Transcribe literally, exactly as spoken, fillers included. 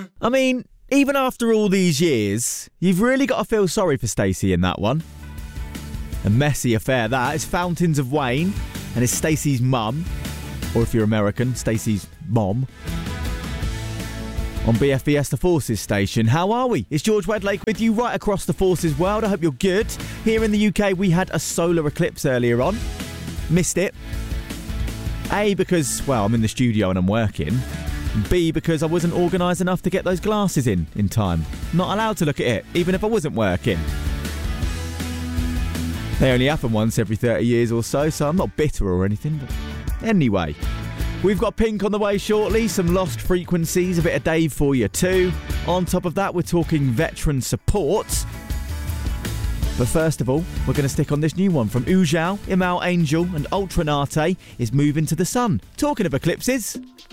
I mean, even after all these years, you've really got to feel sorry for Stacey in that one. A messy affair that. It's Fountains of Wayne, and it's Stacey's mum, or if you're American, Stacey's mom. On B F B S The Forces station. How are we? It's George Wedlake with you right across the Forces world. I hope you're good. Here in the U K, we had a solar eclipse earlier on. Missed it. A, because, well, I'm in the studio and I'm working. B, because I wasn't organised enough to get those glasses in in time. Not allowed to look at it, even if I wasn't working. They only happen once every thirty years or so, so I'm not bitter or anything. But anyway, we've got Pink on the way shortly, some Lost Frequencies, a bit of Dave for you too. On top of that, we're talking veteran support. But first of all, we're going to stick on this new one from Ujao, Imal Angel and Ultranate is Moving to the Sun. Talking of eclipses,